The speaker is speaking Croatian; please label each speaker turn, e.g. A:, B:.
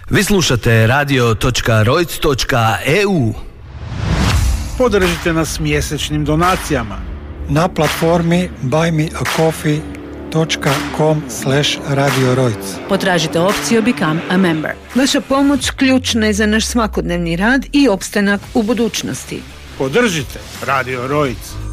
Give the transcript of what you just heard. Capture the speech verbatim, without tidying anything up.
A: Vi slušate radio točka rojc točka e u.
B: Podržite nas mjesečnim donacijama
C: na platformi buy me a coffee dot com slash radio rojc.
D: Potražite opciju Become a Member. Vaša pomoć ključna je za naš svakodnevni rad i opstanak u budućnosti.
B: Podržite Radio Rojc.